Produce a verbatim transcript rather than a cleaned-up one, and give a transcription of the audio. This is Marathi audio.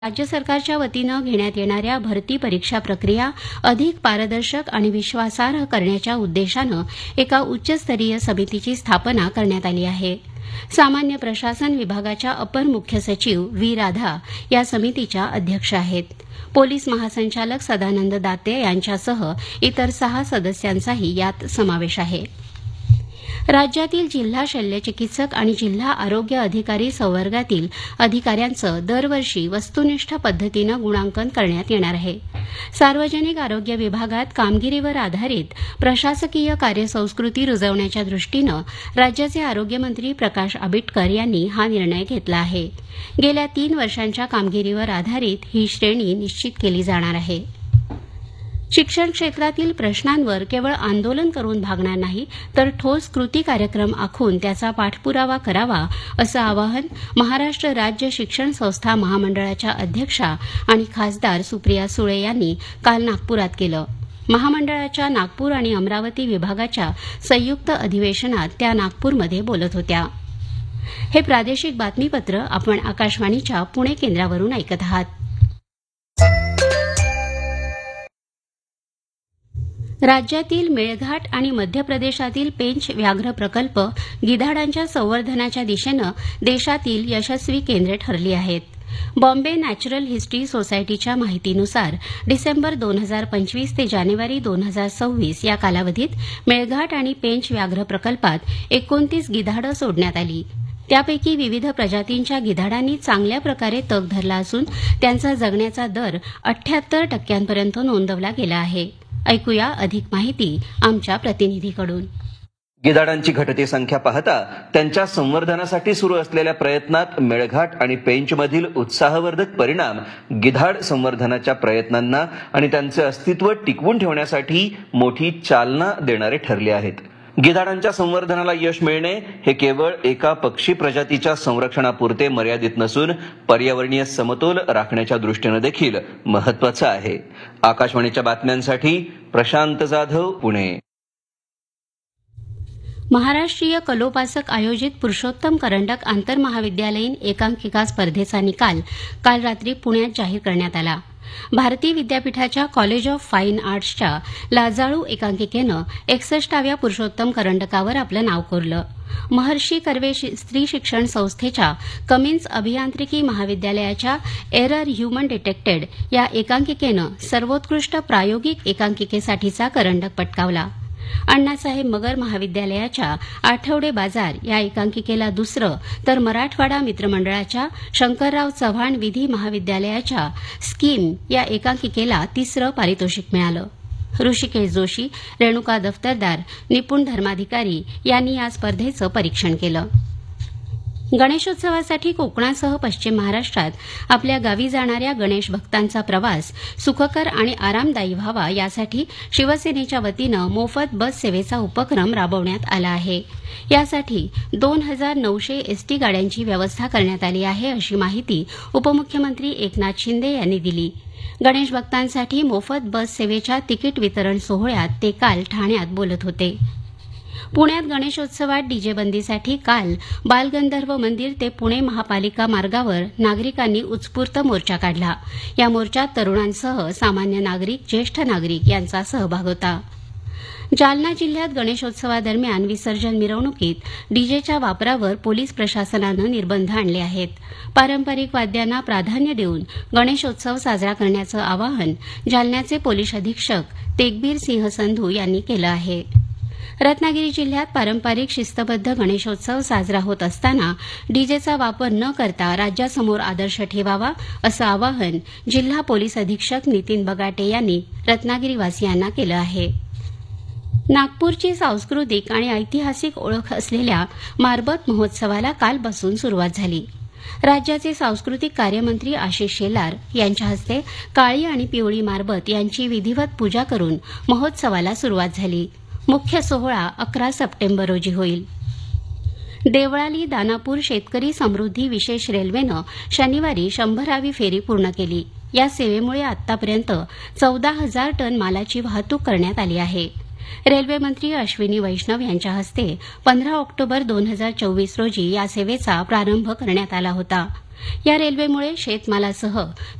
राज्य सरकारच्या वतीनं घेण्यात येणाऱ्या भरती परीक्षा प्रक्रिया अधिक पारदर्शक आणि विश्वासार्ह करण्याच्या उद्देशानं एका उच्चस्तरीय समितीची स्थापना करण्यात आली आहे. सामान्य प्रशासन विभागाच्या अपर मुख्य सचिव व्ही राधा या समितीच्या अध्यक्ष आहेत. पोलीस महासंचालक सदानंद दाते यांच्यासह इतर सहा सदस्यांचाही यात समावेश आहे. राज्यातील जिल्हा शल्यचिकित्सक आणि जिल्हा आरोग्य अधिकारी संवर्गातील अधिकाऱ्यांचं दरवर्षी वस्तुनिष्ठ पद्धतीनं गुणांकन करण्यात येणार आहे. सार्वजनिक आरोग्य विभागात कामगिरीवर आधारित प्रशासकीय कार्यसंस्कृती रुजवण्याच्या दृष्टीनं राज्याचे आरोग्यमंत्री प्रकाश आंबेडकर यांनी हा निर्णय घेतला आहे. गेल्या तीन वर्षांच्या कामगिरीवर आधारित ही श्रेणी निश्चित केली जाणार आहे. शिक्षण क्षेत्रातील प्रश्नांवर केवळ आंदोलन करून भागणार नाही, तर ठोस कृती कार्यक्रम आखून त्याचा पाठपुरावा करावा, असं आवाहन महाराष्ट्र राज्य शिक्षण संस्था महामंडळाच्या अध्यक्षा आणि खासदार सुप्रिया सुळे यांनी काल नागपुरात केलं. महामंडळाच्या नागपूर आणि अमरावती विभागाच्या संयुक्त अधिवेशनात त्या नागपूरमध्ये बोलत होत्या. हे प्रादेशिक बातमीपत्र आपण आकाशवाणीच्या पुणे केंद्रावरून ऐकत आहात. राज्यातील मेळघाट आणि मध्य प्रदेशातील पेंच व्याघ्र प्रकल्प गिधाडांच्या संवर्धनाच्या दिशेनं देशातील यशस्वी केंद्रे ठरली आहेत. बॉम्बे नॅचरल हिस्ट्री सोसायटीच्या माहितीनुसार डिसेंबर दोन हजार पंचवीस ते जानेवारी दोन हजार सव्वीस या कालावधीत मेळघाट आणि पेंच व्याघ्र प्रकल्पात एकोणतीस गिधाडं सोडण्यात आली. त्यापैकी विविध प्रजातींच्या गिधाडांनी चांगल्या प्रकारे तग धरला असून त्यांचा जगण्याचा दर अठ्ठ्याहत्तर टक्क्यांपर्यंत नोंदवला गेला आहे. ऐकूया अधिक माहिती आमच्या प्रतिनिधीकडून. गिधाडांची घटती संख्या पाहता त्यांच्या संवर्धनासाठी सुरू असलेल्या प्रयत्नात मेळघाट आणि पेंचमधील उत्साहवर्धक परिणाम गिधाड संवर्धनाच्या प्रयत्नांना आणि त्यांचे अस्तित्व टिकवून ठेवण्यासाठी मोठी चालना देणारे ठरले आहेत. गिधाडांच्या संवर्धनाला यश मिळणे हे केवळ एका पक्षी प्रजातीच्या संरक्षणापुरते मर्यादित नसून पर्यावरणीय समतोल राखण्याच्या दृष्टीनं देखील महत्वाचं आहे. आकाशवाणीच्या बातम्यांसाठी प्रशांत जाधव, पुणे. महाराष्ट्रीय कलोपासक आयोजित पुरुषोत्तम करंडक आंतरमहाविद्यालयीन एकांकिका स्पर्धेचा निकाल काल रात्री पुण्यात जाहीर करण्यात आला. भारती विद्यापीठाच्या कॉलेज ऑफ फाईन आर्ट्सच्या लाजाळू एकांकिकेनं एकसष्टाव्या पुरुषोत्तम करंडकावर आपलं नाव कोरलं. महर्षी कर्वे स्त्री शिक्षण संस्थेच्या कमिन्स अभियांत्रिकी महाविद्यालयाच्या एरर ह्युमन डिटेक्टेड या एकांकिकेनं सर्वोत्कृष्ट प्रायोगिक एकांकिकेसाठीचा करंडक पटकावला. अण्णासाहेब मगर महाविद्यालयाच्या आठवडे बाजार या एकांकिकेला दुसरं, तर मराठवाडा मित्रमंडळाच्या शंकरराव चव्हाण विधी महाविद्यालयाच्या स्कीम या एकांकिकेला तिसरं पारितोषिक मिळालं. ऋषिकेश जोशी, रेणुका दफ्तरदार, निपुण धर्माधिकारी यांनी या स्पर्धेचं परीक्षण केलं. गणेशोत्सवासाठी कोकणासह पश्चिम महाराष्ट्रात आपल्या गावी जाणाऱ्या गणेश भक्तांचा प्रवास सुखकर आणि आरामदायी व्हावा यासाठी शिवसेनेच्या वतीनं मोफत बस सेवेचा उपक्रम राबवण्यात आला आहे. यासाठी दोन हजार नऊशे एसटी गाड्यांची व्यवस्था करण्यात आली आहे, अशी माहिती उपमुख्यमंत्री एकनाथ शिंदे यांनी दिली. गणेश भक्तांसाठी मोफत बस सेवेच्या तिकीट वितरण सोहळ्यात ते काल ठाण्यात बोलत होते. पुण्यात गणेशोत्सवात डीजे बंदीसाठी काल बालगंधर्व मंदिर ते पुणे महापालिका मार्गावर नागरिकांनी उत्स्फूर्त मोर्चा काढला. या मोर्चात तरुणांसह सामान्य नागरिक, ज्येष्ठ नागरिक यांचा सहभाग होता. जालना जिल्ह्यात गणेशोत्सवादरम्यान विसर्जन मिरवणुकीत डीजेच्या वापरावर पोलीस प्रशासनानं निर्बंध आणले आहेत. पारंपरिक वाद्यांना प्राधान्य देऊन गणेशोत्सव साजरा करण्याचं आवाहन जालन्याचे पोलीस अधीक्षक तेगबीर सिंह संधू यांनी केलं आहे. रत्नागिरी जिल्ह्यात पारंपरिक शिस्तबद्ध गणेशोत्सव साजरा होत असताना डीजेचा वापर न करता राज्यासमोर आदर्श ठेवावा, असं आवाहन जिल्हा पोलीस अधीक्षक नितीन बगाटे यांनी रत्नागिरीवासियांना केलं आहे. नागपूरची सांस्कृतिक आणि ऐतिहासिक ओळख असलेल्या मारबत महोत्सवाला कालपासून सुरुवात झाली. राज्याचे सांस्कृतिक कार्यमंत्री आशिष शेलार यांच्या हस्ते काळी आणि पिवळी मारबत यांची विधिवत पूजा करून महोत्सवाला सुरुवात झाली. मुख्य सोहळा अकरा सप्टेंबर रोजी होईल. देवळाली दानापूर शेतकरी समृद्धी विशेष रेल्वेनं शनिवारी शंभरावी फेरी पूर्ण केली. या सेवेमुळे आतापर्यंत चौदा हजार टन मालाची वाहतूक करण्यात आली आहे. रेल्वेमंत्री अश्विनी वैष्णव यांच्या हस्ते पंधरा ऑक्टोबर दोन हजार चोवीस रोजी या सेवेचा प्रारंभ करण्यात आला होता. या रेल्वेमुळे शेतमालासह